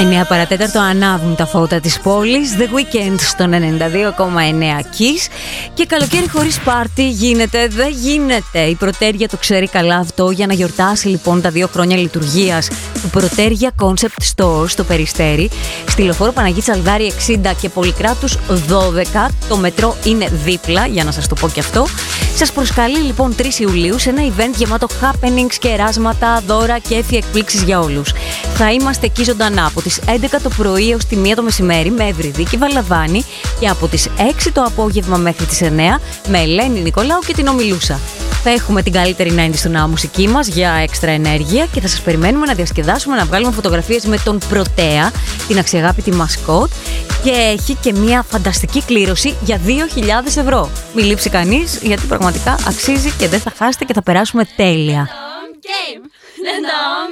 9 παρατέταρτο ανάβουν τα φώτα της πόλης. The Weeknd στον 92,9 Kiss. Και καλοκαίρι χωρίς πάρτι γίνεται, δεν γίνεται. Η Πρωτέρια το ξέρει καλά αυτό. Για να γιορτάσει λοιπόν τα 2 χρόνια λειτουργίας του Πρωτέρια Concept Store στο Περιστέρι, στη Λεωφόρο Παναγίτης Αλδάρη 60 και Πολυκράτους 12, το μετρό είναι δίπλα, για να σας το πω και αυτό. Σας προσκαλεί λοιπόν 3 Ιουλίου σε ένα event γεμάτο happenings και εράσματα, δώρα και έφη εκπλήξεις για όλους. Θα είμαστε εκεί ζωντανά από τις 11 το πρωί έως τη 1 το μεσημέρι με Ευρυδίκη Βαλαβάνη και από τις 6 το απόγευμα μέχρι τις 9 με Ελένη Νικολάου και την Ομιλούσα. Θα έχουμε την καλύτερη 90's του ναού μουσική μας για έξτρα ενέργεια και θα σας περιμένουμε να διασκεδάσουμε, να βγάλουμε φωτογραφίες με τον Πρωτέα, την αξιαγάπητη μασκότ, και έχει και μια φανταστική κλήρωση για 2.000 ευρώ. Μην λείψει κανείς, γιατί πραγματικά αξίζει και δεν θα χάσετε και θα περάσουμε τέλεια.